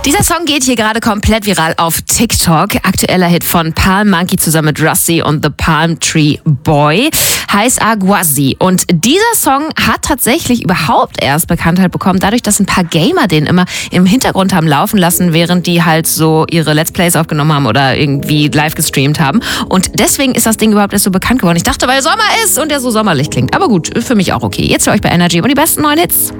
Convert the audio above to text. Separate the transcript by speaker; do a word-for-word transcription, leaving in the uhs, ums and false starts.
Speaker 1: Dieser Song geht hier gerade komplett viral auf TikTok. Aktueller Hit von Palm Monkey zusammen mit Rusty und The Palm Tree Boy heißt Aguazi. Und dieser Song hat tatsächlich überhaupt erst Bekanntheit bekommen, dadurch, dass ein paar Gamer den immer im Hintergrund haben laufen lassen, während die halt so ihre Let's Plays aufgenommen haben oder irgendwie live gestreamt haben. Und deswegen ist das Ding überhaupt erst so bekannt geworden. Ich dachte, weil Sommer ist und der so sommerlich klingt. Aber gut, für mich auch okay. Jetzt für euch bei Energy und die besten neuen Hits.